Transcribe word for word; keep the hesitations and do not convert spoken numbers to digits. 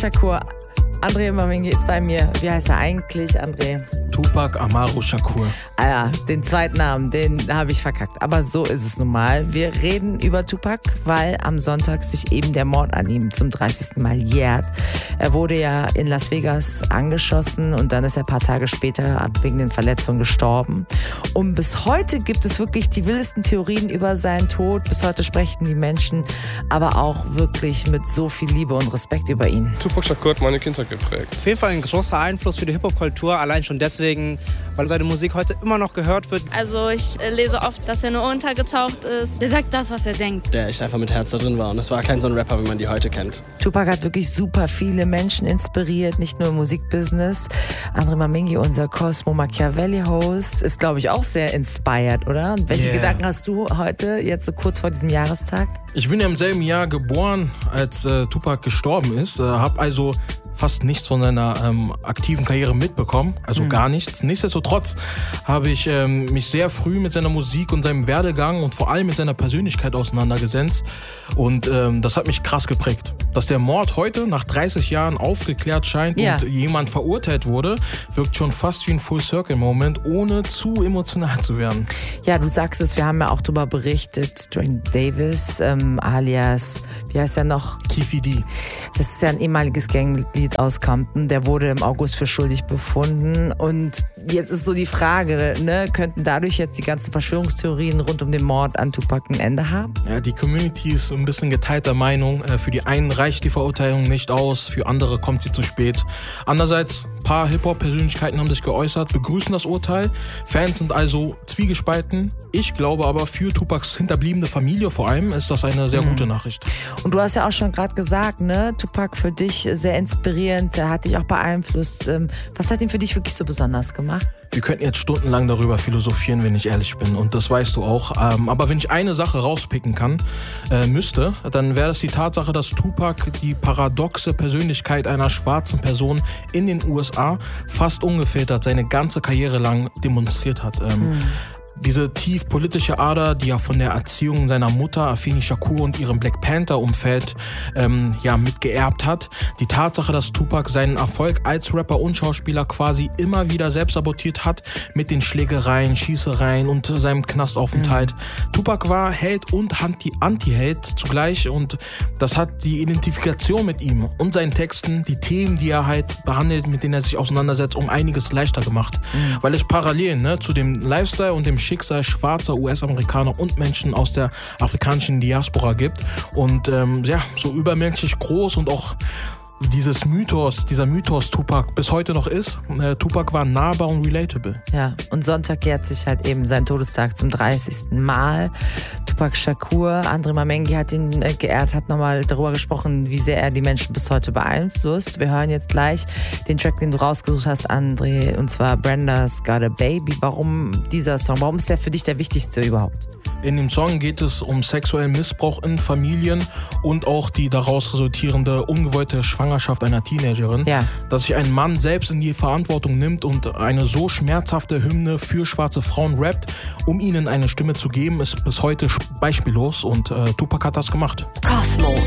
Shakur. André Mamengi ist bei mir. Wie heißt er eigentlich, André? Tupac Amaru Shakur. Ah ja, den zweiten Namen, den habe ich verkackt. Aber so ist es nun mal. Wir reden über Tupac, weil am Sonntag sich eben der Mord an ihm zum dreißigsten Mal jährt. Er wurde ja in Las Vegas angeschossen und dann ist er ein paar Tage später wegen den Verletzungen gestorben. Und bis heute gibt es wirklich die wildesten Theorien über seinen Tod. Bis heute sprechen die Menschen aber auch wirklich mit so viel Liebe und Respekt über ihn. Tupac Shakur hat meine Kindheit geprägt. Auf jeden Fall ein großer Einfluss für die Hip-Hop-Kultur, allein schon deswegen, weil seine Musik heute immer noch gehört wird. Also ich äh, lese oft, dass er nur untergetaucht ist. Der sagt das, was er denkt. Der echt einfach mit Herz da drin war und es war kein so ein Rapper, wie man die heute kennt. Tupac hat wirklich super viele Menschen inspiriert, nicht nur im Musikbusiness. André Mamengi, unser Cosmo Machiavelli-Host, ist, glaube ich, auch sehr inspired, oder? Und welche yeah. Gedanken hast du heute, jetzt so kurz vor diesem Jahrestag? Ich bin ja im selben Jahr geboren, als äh, Tupac gestorben ist. Äh, hab also fast nichts von seiner ähm, aktiven Karriere mitbekommen, also mhm. gar nichts. Nichtsdestotrotz habe ich ähm, mich sehr früh mit seiner Musik und seinem Werdegang und vor allem mit seiner Persönlichkeit auseinandergesetzt und ähm, das hat mich krass geprägt. Dass der Mord heute nach dreißig Jahren aufgeklärt scheint ja. und jemand verurteilt wurde, wirkt schon fast wie ein Full-Circle-Moment, ohne zu emotional zu werden. Ja, du sagst es, wir haben ja auch darüber berichtet, Dwayne Davis, ähm, alias, wie heißt er noch? Keffe D. Das ist ja ein ehemaliges Gangmitglied aus Compton, der wurde im August für schuldig befunden und jetzt ist so die Frage, ne, könnten dadurch jetzt die ganzen Verschwörungstheorien rund um den Mord an Tupac ein Ende haben? Ja, die Community ist ein bisschen geteilter Meinung. Für die einen reicht die Verurteilung nicht aus, für andere kommt sie zu spät. Andererseits, ein paar Hip-Hop-Persönlichkeiten haben sich geäußert, begrüßen das Urteil. Fans sind also zwiegespalten. Ich glaube aber, für Tupacs hinterbliebene Familie vor allem ist das eine sehr mhm. gute Nachricht. Und du hast ja auch schon gerade gesagt, ne, Tupac für dich sehr inspirierend, der hat dich auch beeinflusst. Was hat ihn für dich wirklich so besonders gemacht? Wir könnten jetzt stundenlang darüber philosophieren, wenn ich ehrlich bin. Und das weißt du auch. Aber wenn ich eine Sache rauspicken kann, äh, müsste, dann wäre das die Tatsache, dass Tupac die paradoxe Persönlichkeit einer schwarzen Person in den U S A fast ungefiltert seine ganze Karriere lang demonstriert hat. Ähm, hm. Diese tief politische Ader, die er von der Erziehung seiner Mutter Afeni Shakur und ihrem Black Panther-Umfeld ähm, ja, mitgeerbt hat. Die Tatsache, dass Tupac seinen Erfolg als Rapper und Schauspieler quasi immer wieder selbst sabotiert hat mit den Schlägereien, Schießereien und seinem Knastaufenthalt. Mhm. Tupac war Held und Anti-Held zugleich und das hat die Identifikation mit ihm und seinen Texten, die Themen, die er halt behandelt, mit denen er sich auseinandersetzt, um einiges leichter gemacht. Mhm. Weil es Parallelen ne, zu dem Lifestyle und dem Schicksal schwarzer U S-Amerikaner und Menschen aus der afrikanischen Diaspora gibt und ähm, ja, so übermenschlich groß und auch dieses Mythos, dieser Mythos Tupac bis heute noch ist. Äh, Tupac war nahbar und relatable. Ja, und Sonntag jährt sich halt eben sein Todestag zum dreißigsten Mal. Tupac Shakur, André Mamengi hat ihn äh, geehrt, hat nochmal darüber gesprochen, wie sehr er die Menschen bis heute beeinflusst. Wir hören jetzt gleich den Track, den du rausgesucht hast, André, und zwar Brenda's Got a Baby. Warum dieser Song? Warum ist der für dich der wichtigste überhaupt? In dem Song geht es um sexuellen Missbrauch in Familien und auch die daraus resultierende ungewollte Schwangerschaft einer Teenagerin. Ja. Dass sich ein Mann selbst in die Verantwortung nimmt und eine so schmerzhafte Hymne für schwarze Frauen rappt, um ihnen eine Stimme zu geben, ist bis heute beispiellos und äh, Tupac hat das gemacht. Cosmo.